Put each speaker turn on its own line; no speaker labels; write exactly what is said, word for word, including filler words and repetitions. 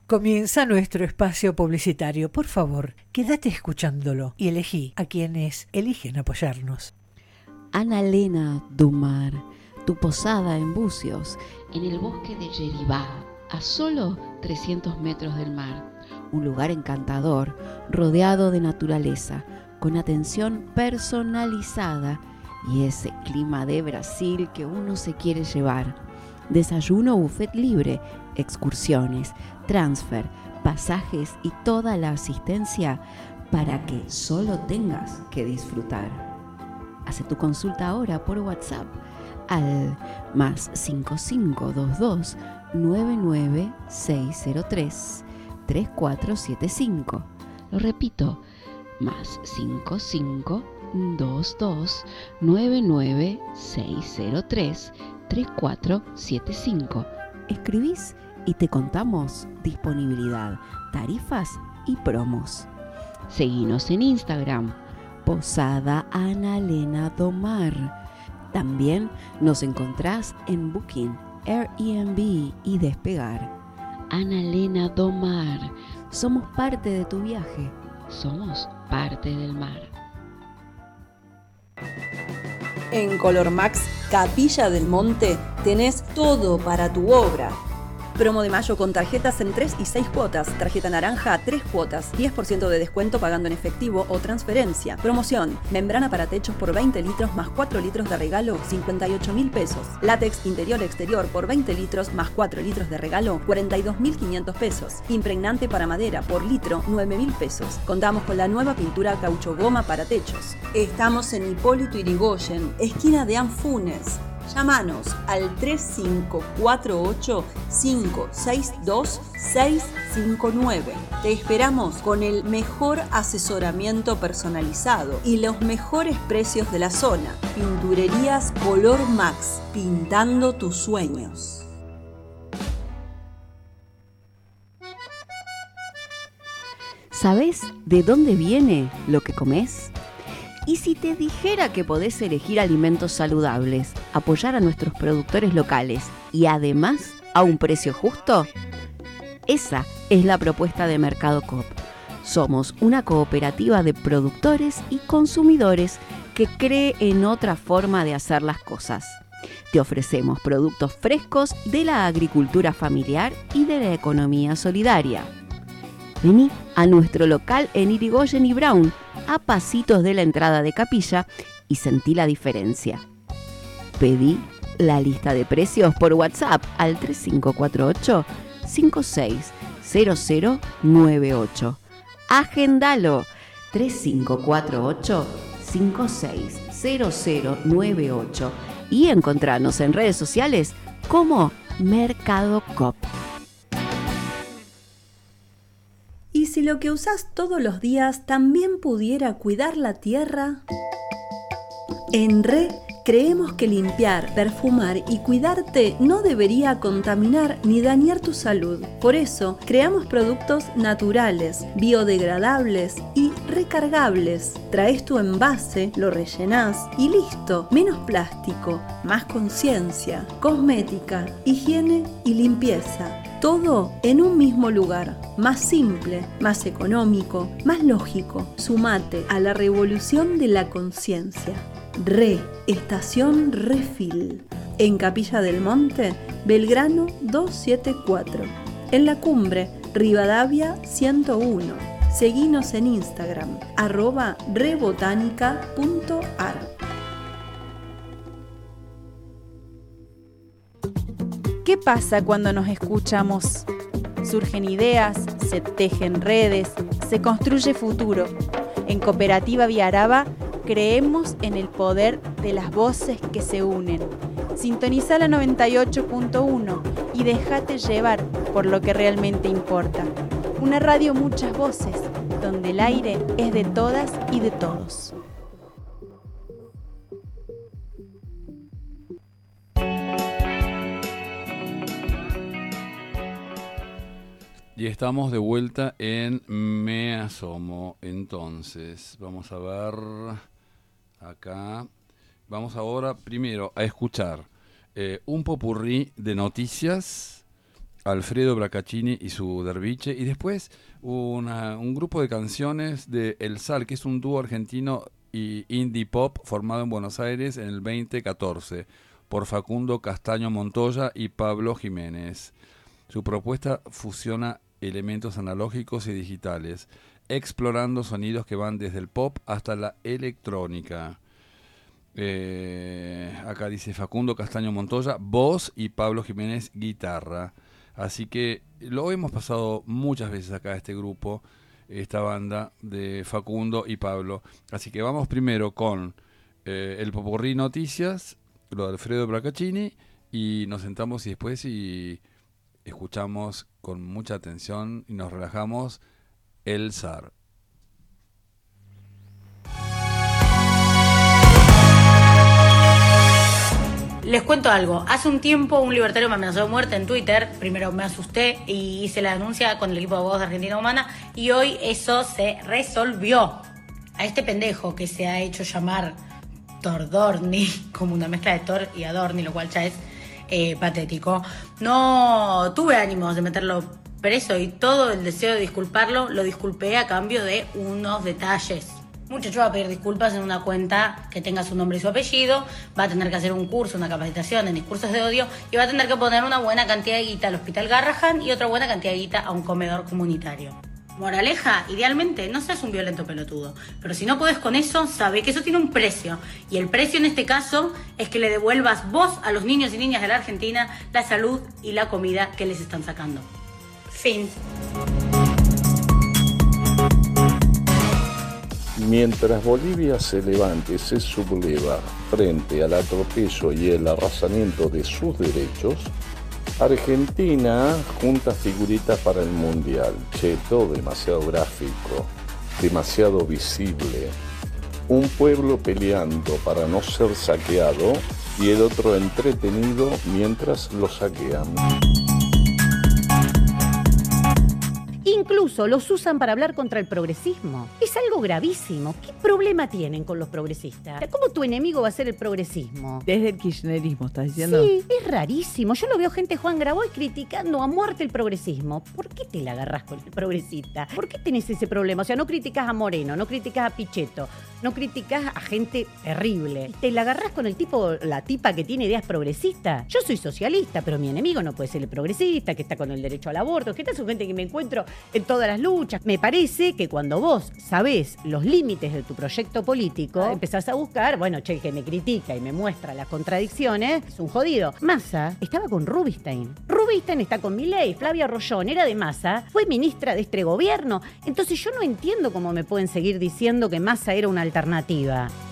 Comienza nuestro espacio publicitario. Por favor, quédate escuchándolo y elegí a quienes eligen apoyarnos.
Annalena Domar, tu posada en Bucios, en el bosque de Yeribá, a solo trescientos metros del mar. Un lugar encantador, rodeado de naturaleza, con atención personalizada y ese clima de Brasil que uno se quiere llevar. Desayuno buffet libre, excursiones, transfer, pasajes y toda la asistencia para que solo tengas que disfrutar. Hace tu consulta ahora por WhatsApp al más cinco cinco dos dos nueve nueve seis cero tres tres cuatro siete cinco. Lo repito, más cinco cinco dos dos nueve nueve seis cero tres tres cuatro siete cinco. Escribís y te contamos disponibilidad, tarifas y promos. Seguinos en Instagram, Posada Annalena Domar. También nos encontrás en Booking, Airbnb y Despegar. Annalena Domar, somos parte de tu viaje, somos parte del mar.
En Color Max Capilla del Monte tenés todo para tu obra. Promo de mayo con tarjetas en tres y seis cuotas. Tarjeta naranja, tres cuotas. diez por ciento de descuento pagando en efectivo o transferencia. Promoción. Membrana para techos por veinte litros más cuatro litros de regalo, cincuenta y ocho mil pesos. Látex interior-exterior por veinte litros más cuatro litros de regalo, cuarenta y dos mil quinientos pesos. Impregnante para madera por litro, nueve mil pesos. Contamos con la nueva pintura caucho goma para techos. Estamos en Hipólito Yrigoyen, esquina de Anfunes. Llámanos al tres cinco cuatro ocho cinco seis dos seis cinco nueve. Te esperamos con el mejor asesoramiento personalizado y los mejores precios de la zona. Pinturerías Color Max, pintando tus sueños.
¿Sabés de dónde viene lo que comés? Y si te dijera que podés elegir alimentos saludables, apoyar a nuestros productores locales y además a un precio justo, esa es la propuesta de Mercado Coop. Somos una cooperativa de productores y consumidores que cree en otra forma de hacer las cosas. Te ofrecemos productos frescos de la agricultura familiar y de la economía solidaria. Vení a nuestro local en Yrigoyen y Brown, a pasitos de la entrada de Capilla, y sentí la diferencia. Pedí la lista de precios por WhatsApp al tres cinco cuatro ocho cinco seis cero cero nueve ocho. Agendalo tres cinco cuatro ocho cinco seis cero cero nueve ocho y encontranos en redes sociales como Mercado Coop.
¿Y si lo que usás todos los días también pudiera cuidar la tierra? En Re creemos que limpiar, perfumar y cuidarte no debería contaminar ni dañar tu salud. Por eso creamos productos naturales, biodegradables y recargables. Traes tu envase, lo rellenás y listo. Menos plástico, más conciencia, cosmética, higiene y limpieza. Todo en un mismo lugar, más simple, más económico, más lógico. Sumate a la revolución de la conciencia. Re, Estación Refil. En Capilla del Monte, Belgrano doscientos setenta y cuatro. En La Cumbre, Rivadavia ciento uno. Seguinos en Instagram, arroba rebotánica punto ar.
¿Qué pasa cuando nos escuchamos? Surgen ideas, se tejen redes, se construye futuro. En Cooperativa Viaraba creemos en el poder de las voces que se unen. Sintoniza la noventa y ocho punto uno y déjate llevar por lo que realmente importa. Una radio muchas voces, donde el aire es de todas y de todos.
Y estamos de vuelta en Me Asomo. Entonces, vamos a ver acá. Vamos ahora primero a escuchar eh, un popurrí de noticias Alfredo Bracaccini y su Derviche, y después una, un grupo de canciones de El Zar, que es un dúo argentino y indie pop formado en Buenos Aires en el veinte catorce por Facundo Castaño Montoya y Pablo Jiménez. Su propuesta fusiona elementos analógicos y digitales, explorando sonidos que van desde el pop hasta la electrónica. Eh, acá dice Facundo Castaño Montoya, voz, y Pablo Jiménez, guitarra. Así que lo hemos pasado muchas veces acá, este grupo, esta banda de Facundo y Pablo. Así que vamos primero con eh, el Popurrí Noticias, lo de Alfredo Bracaccini, y nos sentamos y después y escuchamos con mucha atención y nos relajamos El Zar.
Les cuento algo. Hace un tiempo un libertario me amenazó de muerte en Twitter. Primero me asusté y hice la denuncia con el equipo de abogados de Argentina Humana, y hoy eso se resolvió. A este pendejo que se ha hecho llamar Tordorni, como una mezcla de Thor y Adorni, lo cual ya es eh, patético. No tuve ánimos de meterlo preso, y todo el deseo de disculparlo lo disculpé a cambio de unos detalles. Muchacho va a pedir disculpas en una cuenta que tenga su nombre y su apellido, va a tener que hacer un curso, una capacitación en discursos de odio, y va a tener que poner una buena cantidad de guita al Hospital Garrahan y otra buena cantidad de guita a un comedor comunitario. Moraleja, idealmente no seas un violento pelotudo, pero si no podés con eso, sabe que eso tiene un precio, y el precio en este caso es que le devuelvas vos a los niños y niñas de la Argentina la salud y la comida que les están sacando. Fin.
Mientras Bolivia se levanta y se subleva frente al atropello y el arrasamiento de sus derechos, Argentina junta figuritas para el Mundial. Che, todo demasiado gráfico, demasiado visible. Un pueblo peleando para no ser saqueado y el otro entretenido mientras lo saquean.
Incluso los usan para hablar contra el progresismo. Es algo gravísimo. ¿Qué problema tienen con los progresistas? ¿Cómo tu enemigo va a ser el progresismo?
Desde el kirchnerismo, ¿estás diciendo?
Sí, es rarísimo. Yo lo veo gente, Juan Grabois, criticando a muerte el progresismo. ¿Por qué te la agarrás con el progresista? ¿Por qué tenés ese problema? O sea, no criticás a Moreno, no criticás a Pichetto, no criticás a gente terrible. ¿Te la agarrás con el tipo, la tipa que tiene ideas progresistas? Yo soy socialista, pero mi enemigo no puede ser el progresista, que está con el derecho al aborto, que está su gente que me encuentro en todas las luchas. Me parece que cuando vos sabés los límites de tu proyecto político, empezás a buscar, bueno, che, el que me critica y me muestra las contradicciones, es un jodido. Massa estaba con Rubinstein. Rubinstein está con Milei. Flavia Rollón era de Massa, fue ministra de este gobierno. Entonces yo no entiendo cómo me pueden seguir diciendo que Massa era una alternativa.